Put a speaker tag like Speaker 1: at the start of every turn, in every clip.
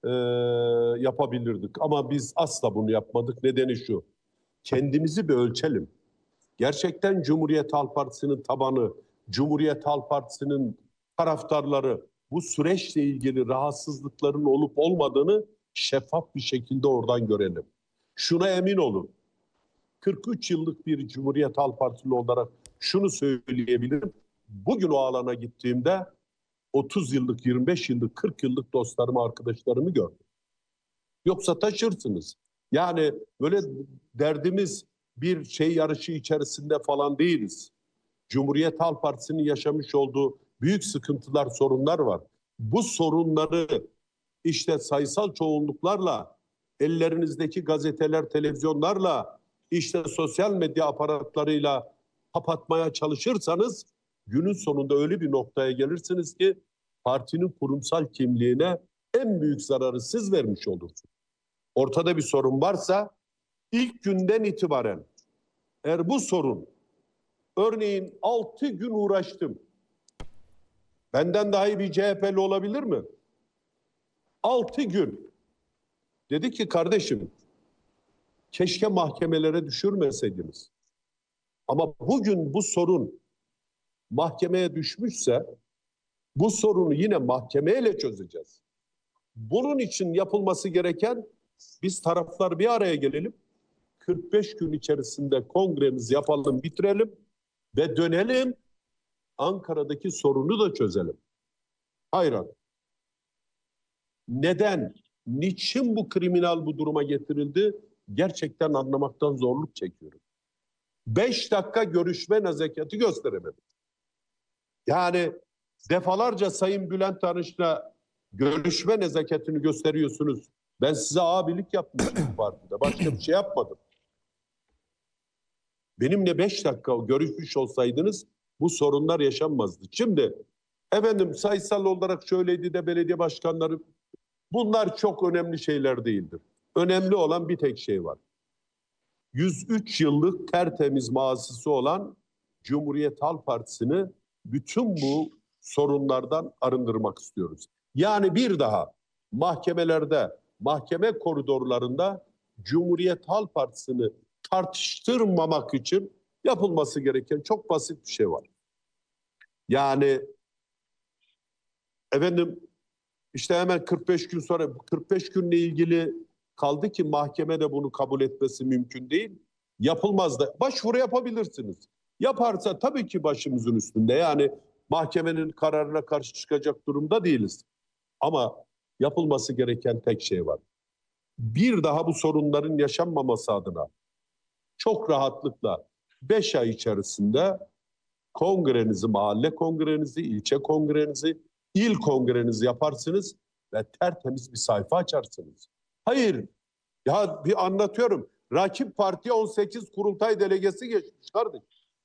Speaker 1: yapabilirdik. Ama biz asla bunu yapmadık. Nedeni şu: kendimizi bir ölçelim. Gerçekten Cumhuriyet Halk Partisi'nin tabanı, Cumhuriyet Halk Partisi'nin taraftarları bu süreçle ilgili rahatsızlıkların olup olmadığını şeffaf bir şekilde oradan görelim. Şuna emin olun: 43 yıllık bir Cumhuriyet Halk Partili olarak şunu söyleyebilirim: bugün o alana gittiğimde 30 yıllık, 25 yıllık, 40 yıllık dostlarımı, arkadaşlarımı gördüm. Yoksa taşırsınız. Yani böyle derdimiz bir şey yarışı içerisinde falan değiliz. Cumhuriyet Halk Partisi'nin yaşamış olduğu büyük sıkıntılar, sorunlar var. Bu sorunları işte sayısal çoğunluklarla, ellerinizdeki gazeteler, televizyonlarla, işte sosyal medya aparatlarıyla kapatmaya çalışırsanız günün sonunda öyle bir noktaya gelirsiniz ki partinin kurumsal kimliğine en büyük zararı siz vermiş olursunuz. Ortada bir sorun varsa ilk günden itibaren, eğer bu sorun, örneğin 6 gün uğraştım. Benden daha iyi bir CHP'li olabilir mi? 6 gün. Dedi ki kardeşim, keşke mahkemelere düşürmeseydiniz. Ama bugün bu sorun mahkemeye düşmüşse bu sorunu yine mahkemeyle çözeceğiz. Bunun için yapılması gereken, biz taraflar bir araya gelelim. 45 gün içerisinde kongremizi yapalım, bitirelim ve dönelim. Ankara'daki sorunu da çözelim. Hayır. Neden, niçin bu kriminal bu duruma getirildi? Gerçekten anlamaktan zorluk çekiyorum. 5 dakika görüşme nezaketi gösteremedim. Yani defalarca Sayın Bülent Arınç'la görüşme nezaketini gösteriyorsunuz. Ben size abilik yapmışım partide. Başka bir şey yapmadım. Benimle 5 dakika görüşmüş olsaydınız bu sorunlar yaşanmazdı. Şimdi efendim sayısal olarak şöyleydi de belediye başkanları, bunlar çok önemli şeyler değildir. Önemli olan bir tek şey var: 103 yıllık tertemiz mazisi olan Cumhuriyet Halk Partisi'ni bütün bu sorunlardan arındırmak istiyoruz. Yani bir daha mahkemelerde, mahkeme koridorlarında Cumhuriyet Halk Partisi'ni tartıştırmamak için yapılması gereken çok basit bir şey var. Yani efendim işte hemen 45 gün sonra, 45 günle ilgili kaldı ki mahkeme de bunu kabul etmesi mümkün değil. Yapılmaz da başvuru yapabilirsiniz. Yaparsa tabii ki başımızın üstünde. Yani mahkemenin kararına karşı çıkacak durumda değiliz. Ama yapılması gereken tek şey var: bir daha bu sorunların yaşanmaması adına çok rahatlıkla 5 ay içerisinde kongrenizi, mahalle kongrenizi, ilçe kongrenizi, il kongrenizi yaparsınız ve tertemiz bir sayfa açarsınız. Hayır, ya bir anlatıyorum. Rakip partiye 18 kurultay delegesi geçmiş kardeşim.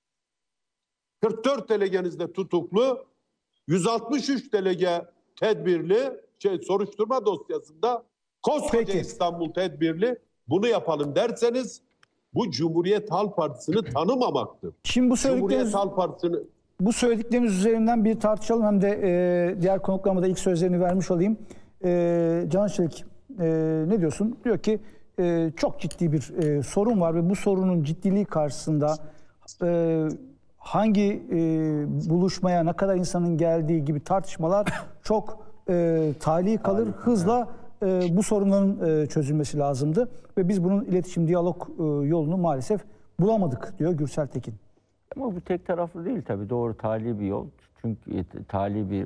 Speaker 1: 44 delegenizde tutuklu, 163 delege tedbirli, soruşturma dosyasında, koskoca İstanbul tedbirli. Bunu yapalım derseniz bu Cumhuriyet Halk Partisi'ni tanımamaktır.
Speaker 2: Şimdi bu söyledikleriniz üzerinden bir tartışalım, hem de diğer konuklarıma da ilk sözlerini vermiş olayım. Can Çelik, ne diyorsun? Diyor ki çok ciddi bir sorun var ve bu sorunun ciddiliği karşısında hangi buluşmaya ne kadar insanın geldiği gibi tartışmalar çok tali kalır. Hızla bu sorunların çözülmesi lazımdı ve biz bunun iletişim, diyalog yolunu maalesef bulamadık, diyor Gürsel Tekin.
Speaker 3: Ama bu tek taraflı değil tabii, doğru tali bir yol. Çünkü tali bir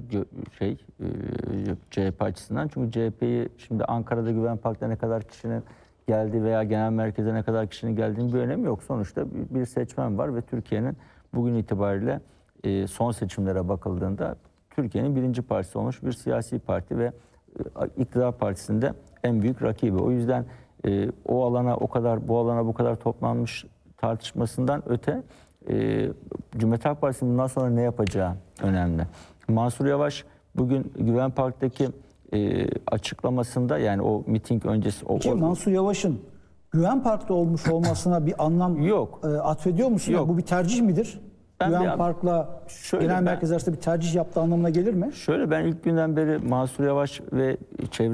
Speaker 3: CHP açısından. Çünkü CHP'yi şimdi Ankara'da Güven Park'ta ne kadar kişinin geldiği veya genel merkeze ne kadar kişinin geldiğinin bir önemi yok. Sonuçta bir seçmen var ve Türkiye'nin bugün itibariyle son seçimlere bakıldığında Türkiye'nin birinci partisi olmuş bir siyasi parti ve iktidar partisinde en büyük rakibi. O yüzden o alana o kadar, bu alana bu kadar toplanmış tartışmasından öte Cumhuriyet Halk Partisi'nin bundan sonra ne yapacağı önemli. Mansur Yavaş bugün Güven Park'taki açıklamasında, yani o miting öncesi...
Speaker 2: Mansur Yavaş'ın Güven Park'ta olmuş olmasına bir anlam yok. Atfediyor musun? Yok. Bu bir tercih midir? Güven Park'la genel merkez arasında bir tercih yaptığı anlamına gelir mi?
Speaker 3: Şöyle, ben ilk günden beri Mansur Yavaş ve çevre